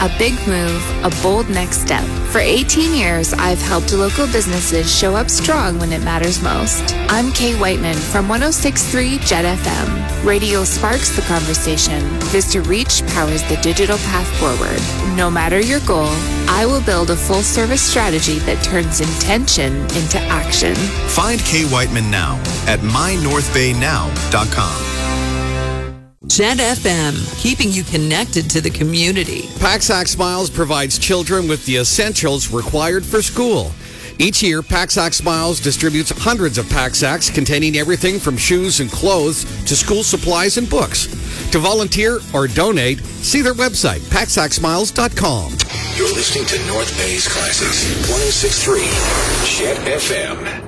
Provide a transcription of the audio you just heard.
A big move, a bold next step. For 18 years, I've helped local businesses show up strong when it matters most. I'm Kay Whiteman from 106.3 Jet FM. Radio sparks the conversation. Vista Reach powers the digital path forward. No matter your goal, I will build a full-service strategy that turns intention into action. Find Kay Whiteman now at mynorthbaynow.com. Jet FM, keeping you connected to the community. Paxac Smiles provides children with the essentials required for school. Each year, Paxac Smiles distributes hundreds of Paxacs containing everything from shoes and clothes to school supplies and books. To volunteer or donate, see their website, paxacsmiles.com. You're listening to North Bay's Classics, 106.3 Jet FM.